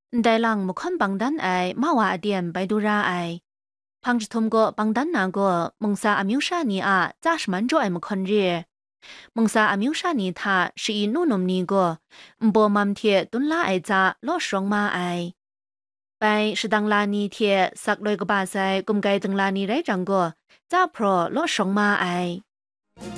ได้หลังมุขคนบังดันไอมาว่าเดียนไปดูราไอพังจะทมก็บังดันนาก็มงซาอามิวชานีอาจ้าชมันจ่อไอมุขคนเรียมงซาอามิวชานีท่าชีนูนมนีก็บัวมัมเทียตุนลาไอจ้าลอชงมาไอไปสดังลานีเทียสักลอยกบาไซกุมไกตึงลานีไรจังก็จ้าพรอลอชงมาไอ